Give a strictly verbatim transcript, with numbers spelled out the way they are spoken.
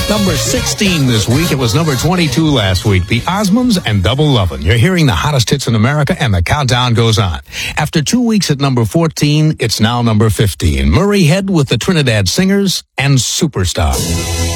Number sixteen this week. It was number twenty-two last week. The Osmonds and Double Lovin'. You're hearing the hottest hits in America, and the countdown goes on. After two weeks at number fourteen, it's now number fifteen. Murray Head with the Trinidad Singers and Superstar.